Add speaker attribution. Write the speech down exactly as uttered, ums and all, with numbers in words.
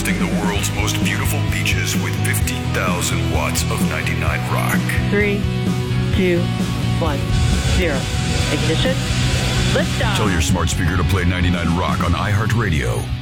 Speaker 1: blasting the world's most beautiful beaches with fifty thousand watts of ninety-nine rock.
Speaker 2: Three, two, one, zero. Ignition. Liftoff.
Speaker 1: Tell your smart speaker to play ninety-nine rock on iHeartRadio.